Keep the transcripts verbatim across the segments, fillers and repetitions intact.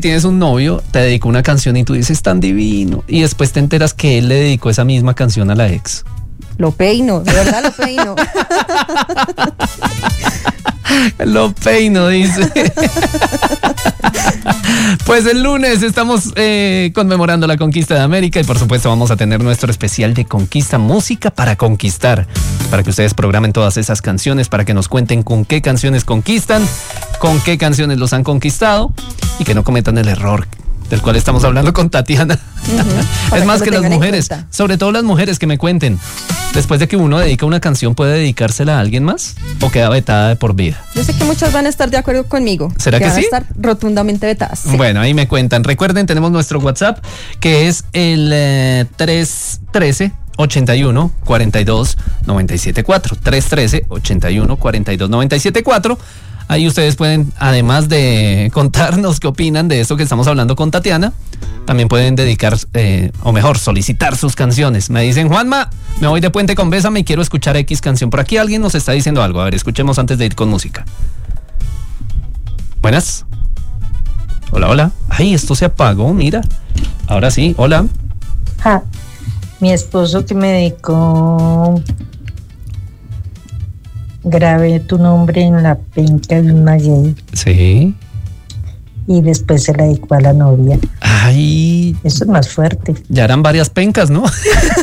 Tienes un novio, te dedicó una canción y tú dices tan divino, y después te enteras que él le dedicó esa misma canción a la ex. Lo peino, de verdad lo peino. Lo peino, dice. Pues el lunes estamos eh, conmemorando la conquista de América y por supuesto vamos a tener nuestro especial de conquista, música para conquistar, para que ustedes programen todas esas canciones, para que nos cuenten con qué canciones conquistan, con qué canciones los han conquistado y que no cometan el error del cual estamos hablando con Tatiana. Uh-huh. Es más que, que las mujeres, sobre todo las mujeres, que me cuenten, después de que uno dedica una canción, ¿puede dedicársela a alguien más o queda vetada de por vida? Yo sé que muchas van a estar de acuerdo conmigo. ¿Será que, que sí? Van a estar rotundamente vetadas. Sí. Bueno, ahí me cuentan. Recuerden, tenemos nuestro WhatsApp, que es el eh, tres uno tres, ochenta y uno, cuarenta y dos, noventa y siete cuatro. tres uno tres, ochenta y uno, cuarenta y dos, noventa y siete cuatro. Ahí ustedes pueden, además de contarnos qué opinan de esto que estamos hablando con Tatiana, también pueden dedicar, eh, o mejor, solicitar sus canciones. Me dicen, Juanma, me voy de Puente con Bésame y quiero escuchar X canción. Por aquí alguien nos está diciendo algo. A ver, escuchemos antes de ir con música. Buenas. Hola, hola. Ay, esto se apagó, mira. Ahora sí, hola. Ja, mi esposo que me dedicó... Grabé tu nombre en la penca de un maguey. Sí. Y después se la dedicó a la novia. Ay. Eso es más fuerte. Ya eran varias pencas, ¿no?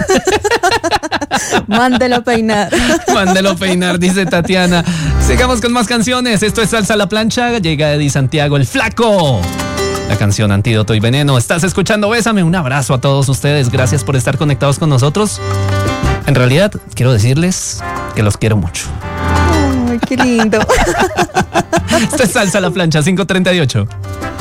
Mándelo peinar. Mándelo peinar, dice Tatiana. Sigamos con más canciones. Esto es Salsa a la Plancha. Llega Eddie Santiago, el Flaco. La canción Antídoto y Veneno. Estás escuchando Bésame. Un abrazo a todos ustedes. Gracias por estar conectados con nosotros. En realidad, quiero decirles que los quiero mucho. Ay, qué lindo. Esto es Salsa a la Plancha, cinco treinta y ocho.